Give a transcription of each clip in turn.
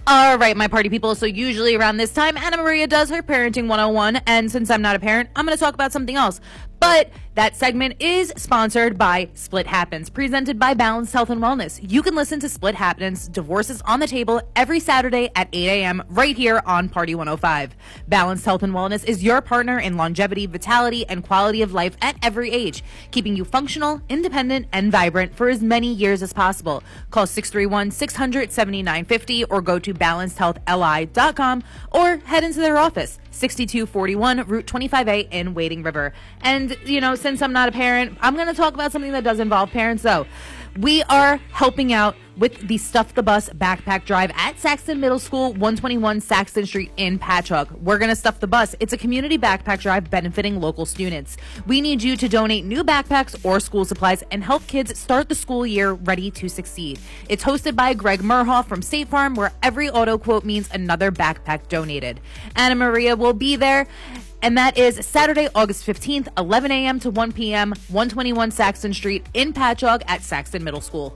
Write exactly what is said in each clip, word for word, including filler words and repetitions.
All right, my party people. So usually around this time, Anna Maria does her Parenting one oh one. And since I'm not a parent, I'm going to talk about something else. But that segment is sponsored by Split Happens, presented by Balanced Health and Wellness. You can listen to Split Happens, Divorces on the Table, every Saturday at eight a.m. right here on Party one oh five. Balanced Health and Wellness is your partner in longevity, vitality, and quality of life at every age, keeping you functional, independent, and vibrant for as many years as possible. Call six three one, six hundred, seventy-nine fifty or go to balanced health l i dot com or head into their office, sixty-two forty-one Route twenty-five A in Wading River. And, you know, since I'm not a parent, I'm going to talk about something that does involve parents, though. We are helping out with the Stuff the Bus backpack drive at Saxton Middle School, one twenty-one Saxton Street in Patchogue. We're going to stuff the bus. It's a community backpack drive benefiting local students. We need you to donate new backpacks or school supplies and help kids start the school year ready to succeed. It's hosted by Greg Murhoff from State Farm, where every auto quote means another backpack donated. Anna Maria will be there. And that is Saturday, August fifteenth, eleven a.m. to one p.m., one twenty-one Saxton Street in Patchogue at Saxton Middle School.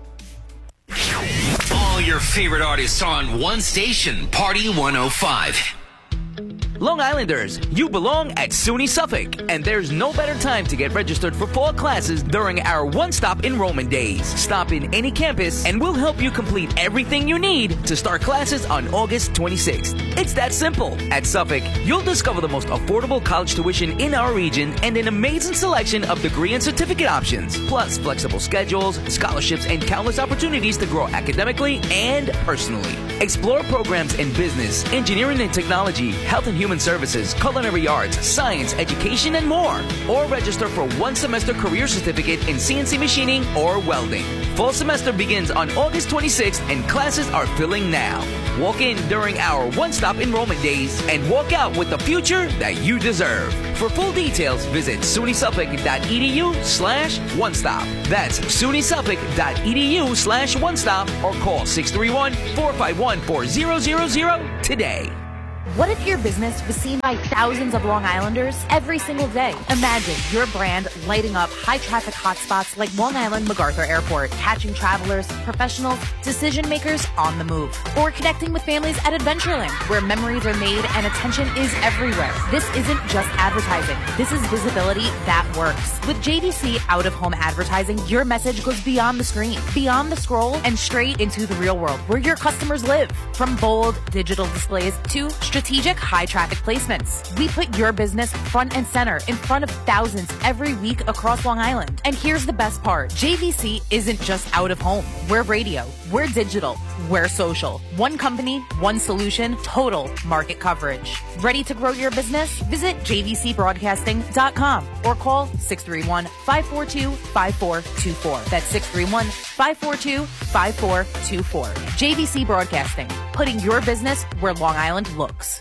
All your favorite artists on one station, Party one oh five. Long Islanders, you belong at SUNY Suffolk, and there's no better time to get registered for fall classes during our one-stop enrollment days. Stop in any campus, and we'll help you complete everything you need to start classes on August twenty-sixth. It's that simple. At Suffolk, you'll discover the most affordable college tuition in our region and an amazing selection of degree and certificate options, plus flexible schedules, scholarships, and countless opportunities to grow academically and personally. Explore programs in business, engineering and technology, health and human Human Services, Culinary Arts, Science, Education, and more. Or register for one semester career certificate in C N C machining or welding. Fall semester begins on August twenty-sixth and classes are filling now. Walk in during our one-stop enrollment days and walk out with the future that you deserve. For full details, visit sunysuffolk.edu slash one stop. That's sunysuffolk.edu slash one stop or call six three one, four five one, four zero zero zero today. What if your business was seen by thousands of Long Islanders every single day? Imagine your brand lighting up high-traffic hotspots like Long Island MacArthur Airport, catching travelers, professionals, decision makers on the move. Or connecting with families at Adventureland, where memories are made and attention is everywhere. This isn't just advertising. This is visibility that works. With J D C out-of-home advertising, your message goes beyond the screen, beyond the scroll, and straight into the real world, where your customers live. From bold digital displays to strategic high-traffic placements, we put your business front and center in front of thousands every week across Long Island. And here's the best part. J V C isn't just out of home. We're radio. We're digital. We're social. One company, one solution, total market coverage. Ready to grow your business? Visit j v c broadcasting dot com or call six three one, five four two, five four two four. That's six three one, five four two, five four two four. J V C Broadcasting, putting your business where Long Island looks.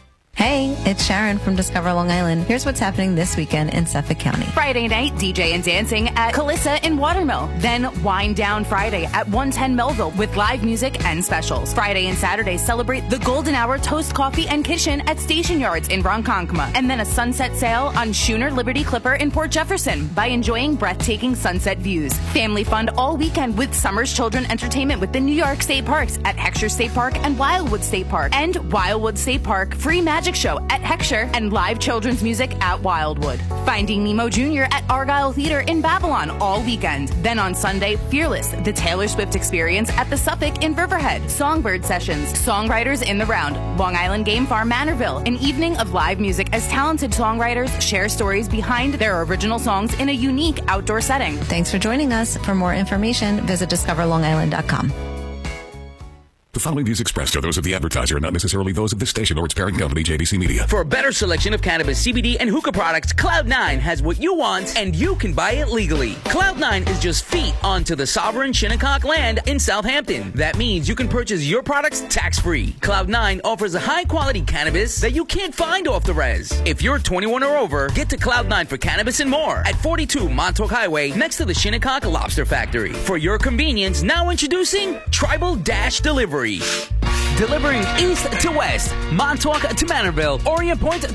Hey, it's Sharon from Discover Long Island. Here's what's happening this weekend in Suffolk County. Friday night, D J and dancing at Calissa in Watermill. Then Wind Down Friday at one ten Melville with live music and specials. Friday and Saturday, celebrate the Golden Hour Toast Coffee and Kitchen at Station Yards in Ronkonkoma. And then a sunset sail on Schooner Liberty Clipper in Port Jefferson by enjoying breathtaking sunset views. Family fun all weekend with Summer's Children Entertainment with the New York State Parks at Heckscher State Park and Wildwood State Park. And Wildwood State Park free magic show at Heckscher and live children's music at Wildwood. Finding Nemo Junior at Argyle Theater in Babylon all weekend. Then on Sunday, Fearless, the Taylor Swift experience at the Suffolk in Riverhead. Songbird Sessions, Songwriters in the Round, Long Island Game Farm Manorville. An evening of live music as talented songwriters share stories behind their original songs in a unique outdoor setting. Thanks for joining us. For more information, visit discover long island dot com. The following views expressed are those of the advertiser and not necessarily those of the station or its parent company, J V C Media. For a better selection of cannabis, C B D, and hookah products, Cloud nine has what you want, and you can buy it legally. Cloud nine is just feet onto the sovereign Shinnecock land in Southampton. That means you can purchase your products tax-free. Cloud nine offers a high-quality cannabis that you can't find off the res. If you're twenty-one or over, get to Cloud nine for cannabis and more at forty-two Montauk Highway next to the Shinnecock Lobster Factory. For your convenience, now introducing Tribal Dash Delivery. Delivering east to west, Montauk to Manorville, Orient Point to